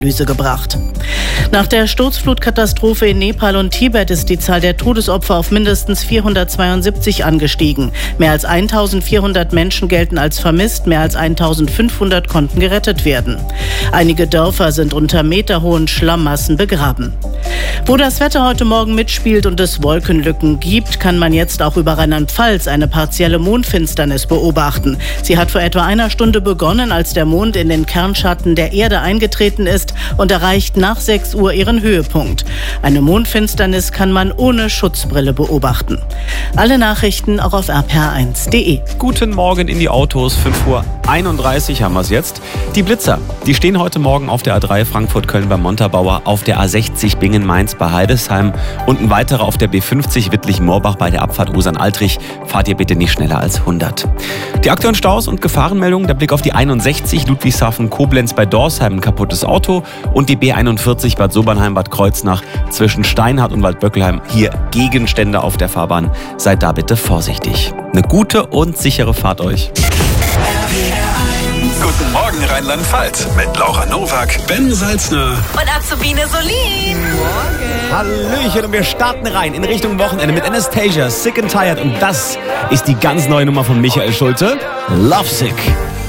gebracht. Nach der Sturzflutkatastrophe in Nepal und Tibet ist die Zahl der Todesopfer auf mindestens 472 angestiegen. Mehr als 1400 Menschen gelten als vermisst, mehr als 1500 konnten gerettet werden. Einige Dörfer sind unter meterhohen Schlammmassen begraben. Wo das Wetter heute Morgen mitspielt und es Wolkenlücken gibt, kann man jetzt auch über Rheinland-Pfalz eine partielle Mondfinsternis beobachten. Sie hat vor etwa einer Stunde begonnen, als der Mond in den Kernschatten der Erde eingetreten ist und erreicht nach 6 Uhr ihren Höhepunkt. Eine Mondfinsternis kann man ohne Schutzbrille beobachten. Alle Nachrichten auch auf rpr1.de. Guten Morgen in die Autos, 5:31 Uhr haben wir es jetzt. Die Blitzer, die stehen heute Morgen auf der A3 Frankfurt-Köln bei Montabaur, auf der A60 Bingen-Mainz bei Heidesheim und ein weiterer auf der B50 Wittlich-Moorbach bei der Abfahrt Usan-Altrich. Fahrt ihr bitte nicht schneller als 100. Die aktuellen Staus und Gefahrenmeldungen, der Blick auf die 61 Ludwigshafen-Koblenz bei Dorsheim, ein kaputtes Auto und die B41 Bad Sobernheim-Bad Kreuznach zwischen Steinhardt und Waldböckelheim. Hier Gegenstände auf der Fahrbahn. Seid da bitte vorsichtig. Eine gute und sichere Fahrt euch. Guten Morgen Rheinland-Pfalz mit Laura Nowak, Ben Salzner und Azubine Solin. Hallöchen und wir starten rein in Richtung Wochenende mit Anastasia, Sick and Tired und das ist die ganz neue Nummer von Michael Schulte, Lovesick.